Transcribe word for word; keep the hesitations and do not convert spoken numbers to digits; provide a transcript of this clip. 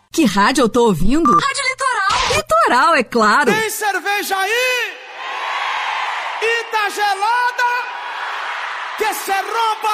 Que rádio eu tô ouvindo? Rádio Litoral. Litoral, é claro. Tem cerveja aí? E tá gelada? Que se rompa